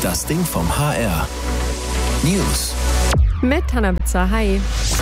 Das Ding vom HR. News. Mit Hannah Bitzer, hi.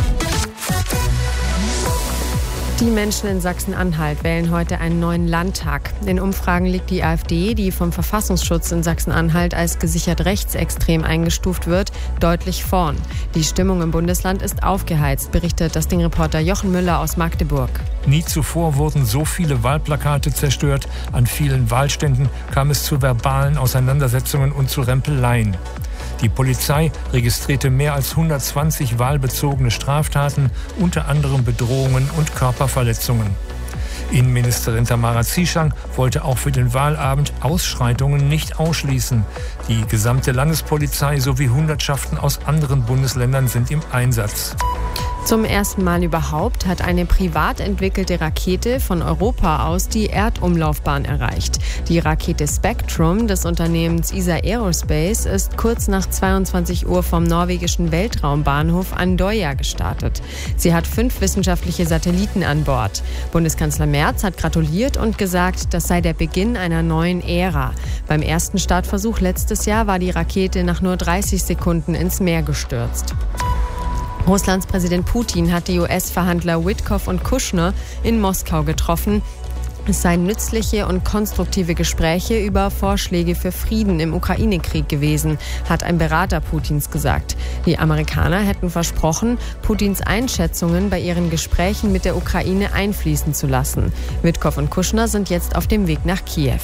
Die Menschen in Sachsen-Anhalt wählen heute einen neuen Landtag. In Umfragen liegt die AfD, die vom Verfassungsschutz in Sachsen-Anhalt als gesichert rechtsextrem eingestuft wird, deutlich vorn. Die Stimmung im Bundesland ist aufgeheizt, berichtet das Ding-Reporter Jochen Müller aus Magdeburg. Nie zuvor wurden so viele Wahlplakate zerstört. An vielen Wahlständen kam es zu verbalen Auseinandersetzungen und zu Rempeleien. Die Polizei registrierte mehr als 120 wahlbezogene Straftaten, unter anderem Bedrohungen und Körperverletzungen. Innenministerin Tamara Zieschang wollte auch für den Wahlabend Ausschreitungen nicht ausschließen. Die gesamte Landespolizei sowie Hundertschaften aus anderen Bundesländern sind im Einsatz. Zum ersten Mal überhaupt hat eine privat entwickelte Rakete von Europa aus die Erdumlaufbahn erreicht. Die Rakete Spectrum des Unternehmens ESA Aerospace ist kurz nach 22 Uhr vom norwegischen Weltraumbahnhof Andøya gestartet. Sie hat 5 wissenschaftliche Satelliten an Bord. Bundeskanzler Merz hat gratuliert und gesagt, das sei der Beginn einer neuen Ära. Beim ersten Startversuch letztes Jahr war die Rakete nach nur 30 Sekunden ins Meer gestürzt. Russlands Präsident Putin hat die US-Verhandler Witkoff und Kushner in Moskau getroffen. Es seien nützliche und konstruktive Gespräche über Vorschläge für Frieden im Ukraine-Krieg gewesen, hat ein Berater Putins gesagt. Die Amerikaner hätten versprochen, Putins Einschätzungen bei ihren Gesprächen mit der Ukraine einfließen zu lassen. Witkoff und Kushner sind jetzt auf dem Weg nach Kiew.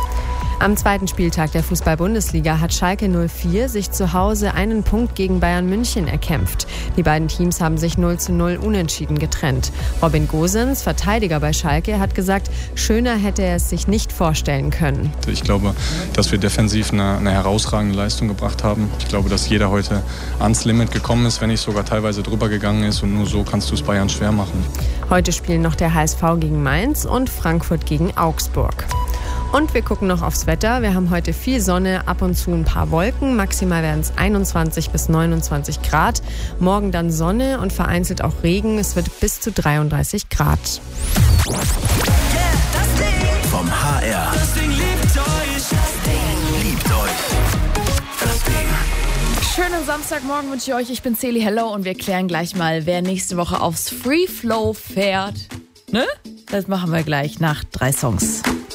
Am zweiten Spieltag der Fußball-Bundesliga hat Schalke 04 sich zu Hause einen Punkt gegen Bayern München erkämpft. Die beiden Teams haben sich 0:0 unentschieden getrennt. Robin Gosens, Verteidiger bei Schalke, hat gesagt, schöner hätte er es sich nicht vorstellen können. Ich glaube, dass wir defensiv eine herausragende Leistung gebracht haben. Ich glaube, dass jeder heute ans Limit gekommen ist, wenn nicht sogar teilweise drüber gegangen ist. Und nur so kannst du es Bayern schwer machen. Heute spielen noch der HSV gegen Mainz und Frankfurt gegen Augsburg. Und wir gucken noch aufs Wetter. Wir haben heute viel Sonne, ab und zu ein paar Wolken. Maximal werden es 21 bis 29 Grad. Morgen dann Sonne und vereinzelt auch Regen. Es wird bis zu 33 Grad. Vom HR. Das Ding liebt euch. Das Ding liebt euch. Das Ding. Schönen Samstagmorgen wünsche ich euch. Ich bin Celi Hello und wir klären gleich mal, wer nächste Woche aufs Free Flow fährt. Ne? Das machen wir gleich nach 3 Songs.